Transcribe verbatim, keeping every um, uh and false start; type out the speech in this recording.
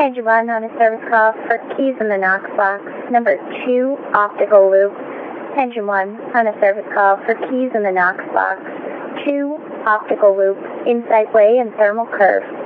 Engine one on a service call for keys in the Knox box. Number two, optical loop. Engine one on a service call for keys in the Knox box. two, optical loop, insight way and thermal curve.